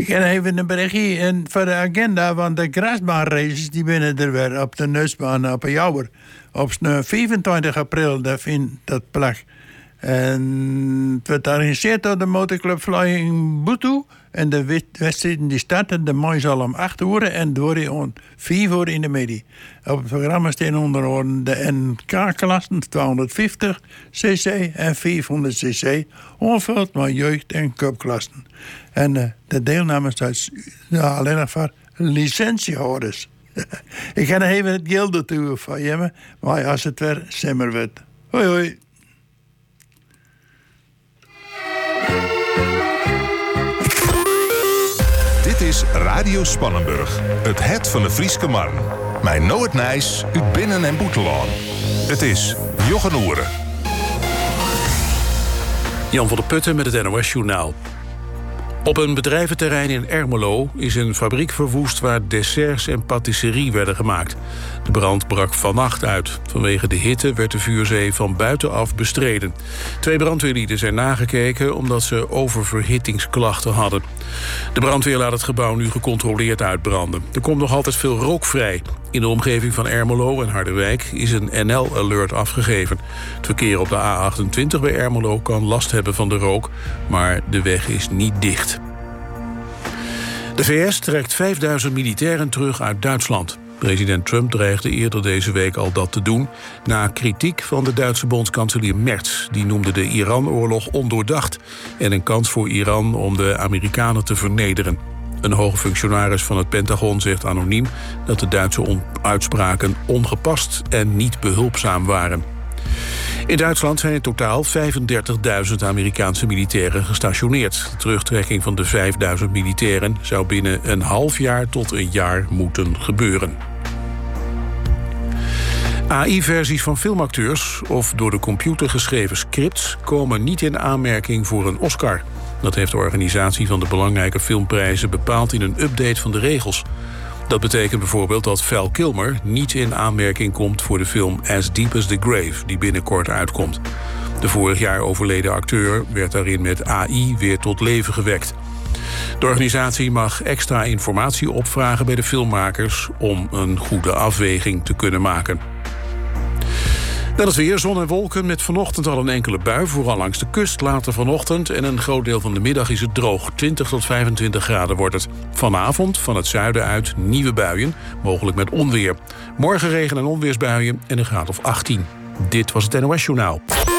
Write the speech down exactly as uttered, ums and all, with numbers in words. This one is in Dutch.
Ik heb even een berichtje en voor de agenda, want de grasbaanraces die binnen er weer op de Neusbaan op Jouwer. Op vijfentwintig april, dat vindt dat plaats. En het wordt georganiseerd door de motorclub Flying Butu. En de wedstrijden die starten, de mooi zal om acht uur en door om vier uur in de middag. Op het programma staan onder andere de N K-klassen, tweehonderdvijftig cc en vierhonderd cc. Onvuld met jeugd- en cupklassen. En uh, de deelnemers zijn alleen nog voor licentiehouders. Ik ga nog even het geld toe van je, maar als het weer simmer wordt. Hoi hoi. Dit is Radio Spannenburg, het het van de Frieske Marn. Mijn Noord Nijs, uit Binnen- en Boetelaan. Het is Jochen Oeren. Jan van der Putten met het N O S-journaal. Op een bedrijventerrein in Ermelo is een fabriek verwoest waar desserts en patisserie werden gemaakt. De brand brak vannacht uit. Vanwege de hitte werd de vuurzee van buitenaf bestreden. Twee brandweerlieden zijn nagekeken omdat ze oververhittingsklachten hadden. De brandweer laat het gebouw nu gecontroleerd uitbranden. Er komt nog altijd veel rook vrij. In de omgeving van Ermelo en Harderwijk is een N L-alert afgegeven. Het verkeer op de A achtentwintig bij Ermelo kan last hebben van de rook, maar de weg is niet dicht. De V S trekt vijfduizend militairen terug uit Duitsland. President Trump dreigde eerder deze week al dat te doen, na kritiek van de Duitse bondskanselier Merz. Die noemde de Iran-oorlog ondoordacht en een kans voor Iran om de Amerikanen te vernederen. Een hoge functionaris van het Pentagon zegt anoniem dat de Duitse on- uitspraken ongepast en niet behulpzaam waren. In Duitsland zijn in totaal vijfendertigduizend Amerikaanse militairen gestationeerd. De terugtrekking van de vijfduizend militairen zou binnen een half jaar tot een jaar moeten gebeuren. A I-versies van filmacteurs of door de computer geschreven scripts komen niet in aanmerking voor een Oscar. Dat heeft de organisatie van de belangrijke filmprijzen bepaald in een update van de regels. Dat betekent bijvoorbeeld dat Val Kilmer niet in aanmerking komt voor de film As Deep as the Grave, die binnenkort uitkomt. De vorig jaar overleden acteur werd daarin met A I weer tot leven gewekt. De organisatie mag extra informatie opvragen bij de filmmakers om een goede afweging te kunnen maken. Dan het weer, zon en wolken met vanochtend al een enkele bui, vooral langs de kust. Later vanochtend en een groot deel van de middag is het droog. twintig tot vijfentwintig graden wordt het. Vanavond van het zuiden uit nieuwe buien, mogelijk met onweer. Morgen regen- en onweersbuien en een graad of achttien. Dit was het N O S-journaal.